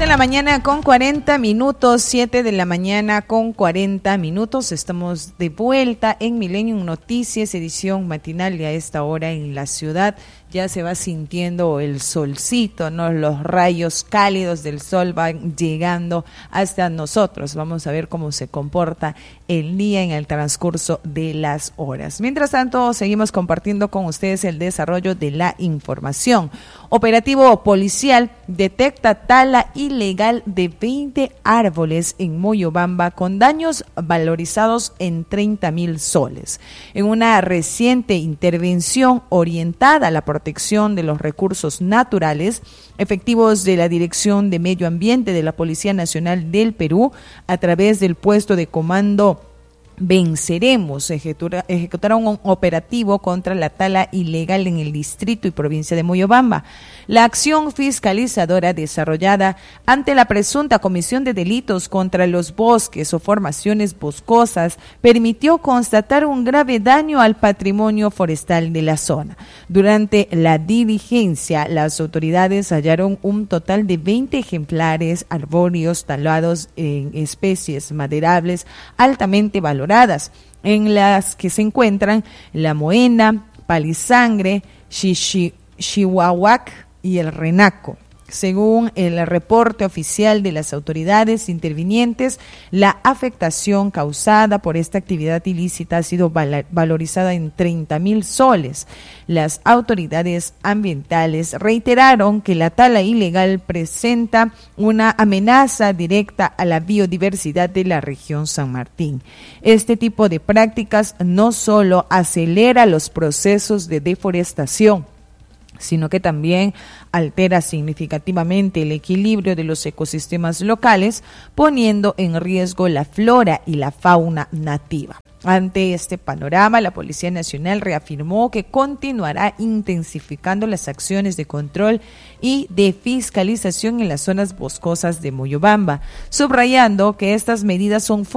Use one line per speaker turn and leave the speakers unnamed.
de la mañana con 40 minutos, 7 de la mañana con 40 minutos. Estamos de vuelta en Millennium Noticias, edición matinal, y a esta hora en la ciudad ya se va sintiendo el solcito, ¿no? Los rayos cálidos del sol van llegando hasta nosotros. Vamos a ver cómo se comporta el día en el transcurso de las horas. Mientras tanto, seguimos compartiendo con ustedes el desarrollo de la información. Operativo policial detecta tala ilegal de 20 árboles en Moyobamba con daños valorizados en 30,000 soles. En una reciente intervención orientada a la protección de los recursos naturales, efectivos de la Dirección de Medio Ambiente de la Policía Nacional del Perú, a través del puesto de comando Venceremos, ejecutaron un operativo contra la tala ilegal en el distrito y provincia de Moyobamba. La acción fiscalizadora desarrollada ante la presunta comisión de delitos contra los bosques o formaciones boscosas permitió constatar un grave daño al patrimonio forestal de la zona. Durante la diligencia, las autoridades hallaron un total de 20 ejemplares arbóreos talados en especies maderables altamente valoradas, en las que se encuentran la moena, palisangre, chihuahuac y el renaco. Según el reporte oficial de las autoridades intervinientes, la afectación causada por esta actividad ilícita ha sido valorizada en 30,000 soles. Las autoridades ambientales reiteraron que la tala ilegal presenta una amenaza directa a la biodiversidad de la región San Martín. Este tipo de prácticas no solo acelera los procesos de deforestación, sino que también altera significativamente el equilibrio de los ecosistemas locales, poniendo en riesgo la flora y la fauna nativa. Ante este panorama, la Policía Nacional reafirmó que continuará intensificando las acciones de control y de fiscalización en las zonas boscosas de Moyobamba, subrayando que estas medidas son